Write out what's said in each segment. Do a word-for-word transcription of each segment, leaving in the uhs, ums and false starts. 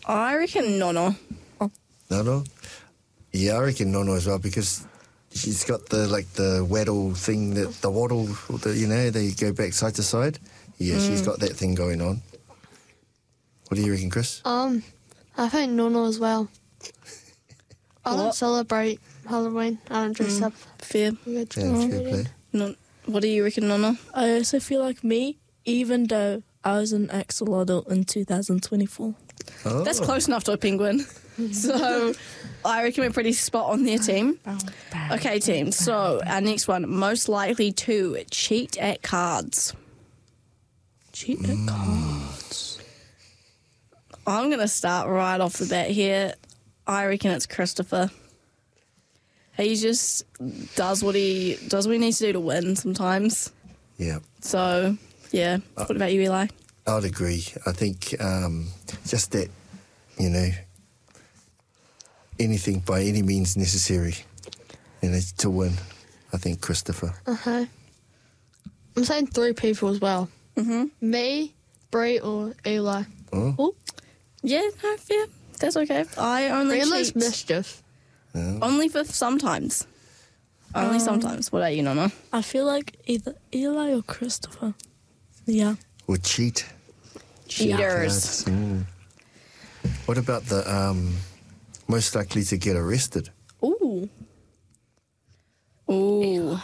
I reckon Nono. Nono? Yeah, I reckon Nono as well because she's got the like the waddle thing, that the waddle, the, you know, they go back side to side. Yeah, mm. she's got that thing going on. What do you reckon, Chris? Um, I think Nono as well. I don't celebrate Halloween. I don't dress mm. up. Fair. Yeah, fair play. No, what do you reckon, Nono? I also feel like me, even though I was an axolotl in two thousand twenty-four. Oh. That's close enough to a penguin. So I reckon we're pretty spot on there, team. Okay, team. So our next one, most likely to cheat at cards. Cheat at mm. cards. I'm going to start right off the bat here. I reckon it's Christopher. He just does what he does what he needs to do to win sometimes. Yeah. So, yeah. Uh, what about you, Eli? I'd agree. I think um, just that, you know, anything by any means necessary, you know, to win. I think Christopher. Uh-huh. I'm saying three people as well. Mm-hmm. Me, Brie, or Eli. Oh. oh. Yeah, no, fair. That's okay. I only Eli's cheat. mischief. Yeah. Only for sometimes. Only um, sometimes. What about you, Nana? I feel like either Eli or Christopher. Yeah. Or cheat. Cheaters. Mm. What about the um, most likely to get arrested? Ooh. Ooh.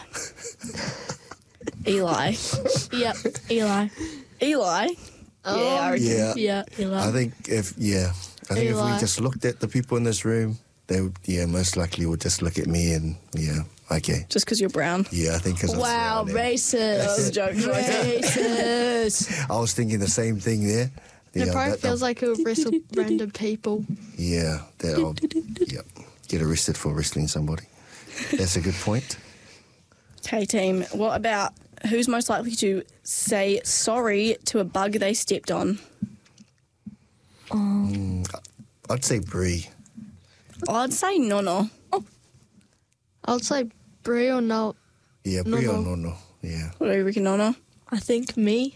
Eli. Yep, Eli. Eli? Oh. Yeah, I reckon. Yeah. yeah, Eli. I think if, yeah, I think Eli. if we just looked at the people in this room, they would, yeah, most likely would just look at me and, yeah, okay. Just because you're brown? Yeah, I think because wow, I was racist. That was a joke. Racist. I was thinking the same thing there. It Yeah, probably that- feels like he'll wrestle random people. Yeah, that I'll yep, get arrested for wrestling somebody. That's a good point. Okay, team. What about who's most likely to say sorry to a bug they stepped on? Mm, I'd say Brie. I'd say Nono. Oh. I'd say Brie or no. Yeah, Brie or Nono. Nono. Yeah. What do you reckon, Nono? I think me.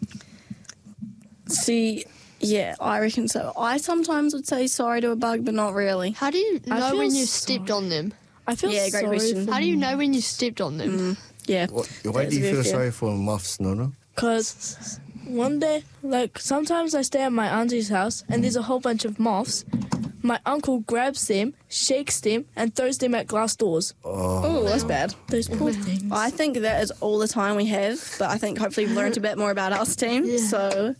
See, yeah, I reckon so. I sometimes would say sorry to a bug, but not really. How do you I know feel when you sorry. stepped on them? I feel Yeah, great sorry question. for How do you know when you stepped on them? Mm, yeah. What, why That's do you very feel fair. sorry for moths, Nono? Because one day, like, sometimes I stay at my auntie's house and there's a whole bunch of moths. My uncle grabs them, shakes them, and throws them at glass doors. Oh, Oh, that's bad. Those poor things. I think that is all the time we have, but I think hopefully we've learned a bit more about us, team. Yeah. So,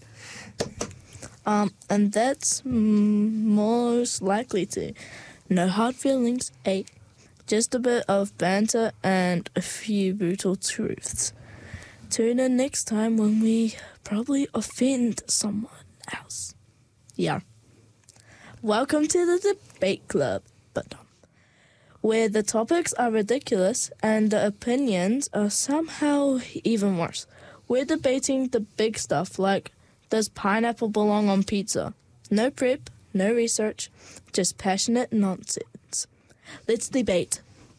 Um, and that's mm, most likely to. No hard feelings, eight. Just a bit of banter and a few brutal truths. Tune in next time when we probably offend someone else. Yeah. Welcome to the debate club, but um, where the topics are ridiculous and the opinions are somehow even worse. We're debating the big stuff like, does pineapple belong on pizza? No prep, no research, just passionate nonsense. Let's debate.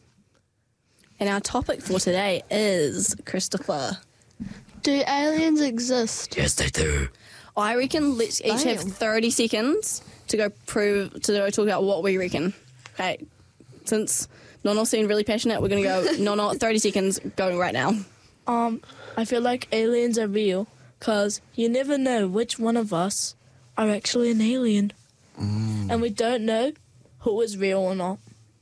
and our topic for today is Christopher. Do aliens exist? Yes, they do. I reckon let's each have Damn. thirty seconds to go prove to go talk about what we reckon. Okay, since Nono seemed really passionate, we're gonna go. Nono, thirty seconds, going right now. Um, I feel like aliens are real because you never know which one of us are actually an alien. Mm. And we don't know who is real or not.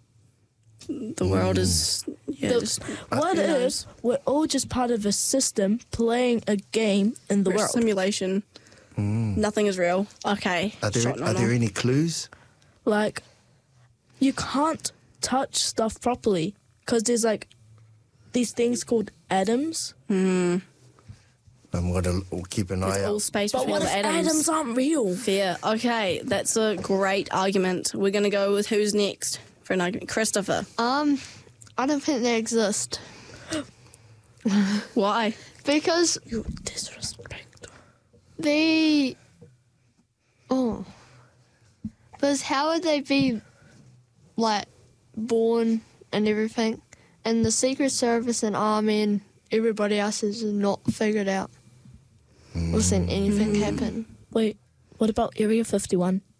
The world is yeah. The- just, What who if knows? we're all just part of a system playing a game in the We're a world? simulation. Nothing is real. Okay. Are there, shot are Nono. there any clues? Like, you can't touch stuff properly because there's like these things called atoms. I'm going to keep an There's eye all out. space But between what all if the atoms. atoms aren't real? Fair. Okay, that's a great argument. We're going to go with who's next for an argument. Christopher. Um, I don't think they exist. Why? Because You disrespect. they... Oh. Because how would they be, like, born and everything? And the Secret Service and Army and everybody else is not figured out. Or seen anything happen. Wait, what about Area fifty-one?